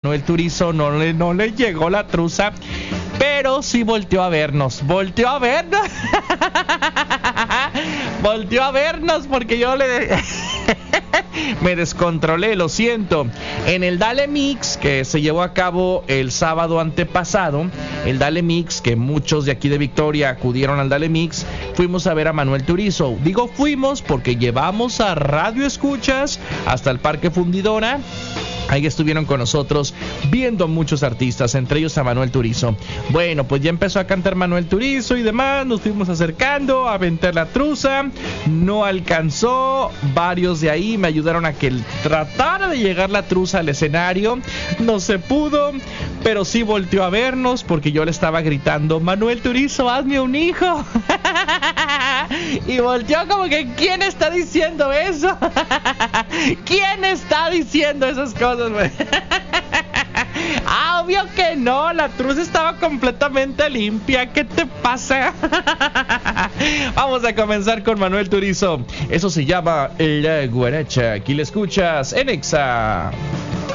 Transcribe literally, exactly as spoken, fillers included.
Manuel Turizo no le, no le llegó la truza, pero sí volteó a vernos, volteó a vernos, volteó a vernos porque yo le... me descontrolé, lo siento. En el Dale Mix que se llevó a cabo el sábado antepasado, el Dale Mix, que muchos de aquí de Victoria acudieron al Dale Mix, fuimos a ver a Manuel Turizo. Digo fuimos porque llevamos a Radio Escuchas hasta el Parque Fundidora. Ahí estuvieron con nosotros viendo muchos artistas, entre ellos a Manuel Turizo. Bueno, pues ya empezó a cantar Manuel Turizo y demás. Nos fuimos acercando a aventar la truza. No alcanzó. Varios de ahí me ayudaron a que tratara de llegar la truza al escenario. No se pudo, pero sí volteó a vernos porque yo le estaba gritando: Manuel Turizo, hazme un hijo. Y volteó como que: ¿quién está diciendo eso? ¿Quién está diciendo esas cosas? Ah, obvio que no, la truza estaba completamente limpia. ¿Qué te pasa? Vamos a comenzar con Manuel Turizo. Eso se llama La Guaracha. Aquí le escuchas en Exa.